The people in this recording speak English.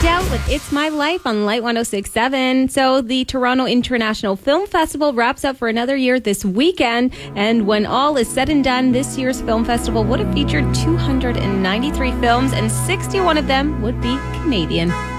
Adele with It's My Life on Light 106.7. So the Toronto International Film Festival wraps up for another year this weekend. And when all is said and done, this year's film festival would have featured 293 films and 61 of them would be Canadian.